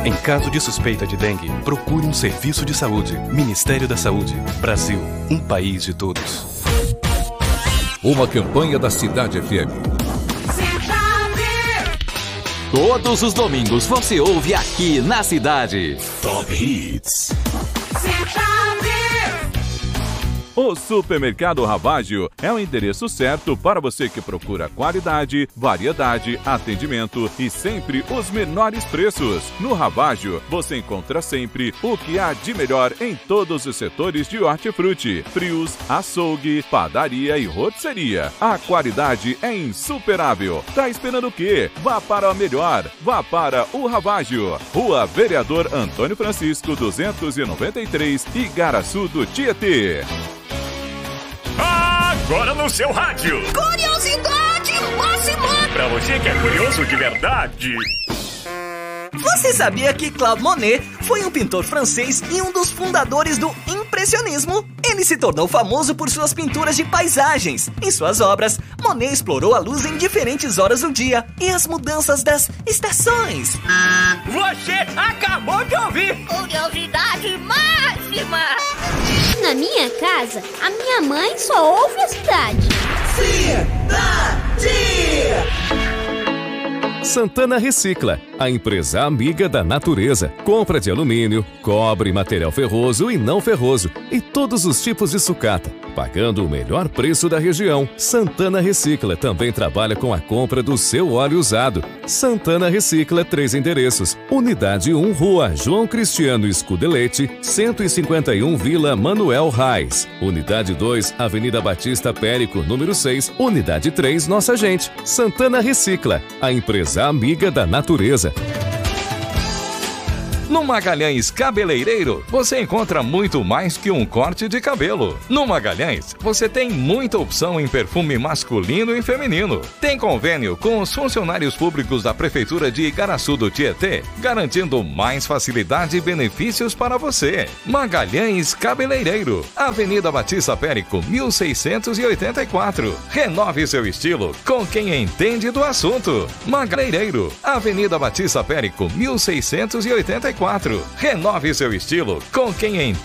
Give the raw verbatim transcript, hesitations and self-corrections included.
Em caso de suspeita de dengue, procure um serviço de saúde. Ministério da Saúde. Brasil, um país de todos. Uma campanha da Cidade F M. Todos os domingos você ouve aqui na Cidade. Top Hits. O Supermercado Ravaggio é o endereço certo para você que procura qualidade, variedade, atendimento e sempre os menores preços. No Ravaggio, você encontra sempre o que há de melhor em todos os setores de hortifruti, frios, açougue, padaria e rotisseria. A qualidade é insuperável. Tá esperando o quê? Vá para a melhor. Vá para o Ravaggio. Rua Vereador Antônio Francisco, duzentos e noventa e três, Igaraçu do Tietê. Agora no seu rádio. Curiosidade máxima. Pra você que é curioso de verdade. Você sabia que Claude Monet foi um pintor francês e um dos fundadores do impressionismo? Ele se tornou famoso por suas pinturas de paisagens. Em suas obras, Monet explorou a luz em diferentes horas do dia e as mudanças das estações. Você acabou de ouvir. Curiosidade máxima. Na minha casa, a minha mãe só ouve a cidade. Cidade! Santana Recicla, a empresa amiga da natureza. Compra de alumínio, cobre, material ferroso e não ferroso e todos os tipos de sucata, pagando o melhor preço da região. Santana Recicla também trabalha com a compra do seu óleo usado. Santana Recicla, três endereços. Unidade um, Rua João Cristiano Scudelete, cento e cinquenta e um, Vila Manuel Reis. Unidade dois, Avenida Batista Périco, número seis. Unidade três, Nossa Gente. Santana Recicla, a empresa amiga da natureza. No Magalhães Cabeleireiro, você encontra muito mais que um corte de cabelo. No Magalhães, você tem muita opção em perfume masculino e feminino. Tem convênio com os funcionários públicos da Prefeitura de Igaraçu do Tietê, garantindo mais facilidade e benefícios para você. Magalhães Cabeleireiro, Avenida Batista Périco, mil seiscentos e oitenta e quatro. Renove seu estilo com quem entende do assunto. Magalhães, Avenida Batista Périco, mil seiscentos e oitenta e quatro. Renove seu estilo com quem entende.